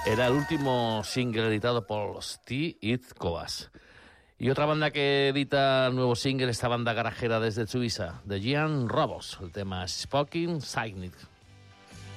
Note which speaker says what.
Speaker 1: Era el último single editado por Steve It Cobas. Y otra banda que edita nuevo single, esta banda garajera desde Suiza, The Giant Robots. El tema Spoken Signet.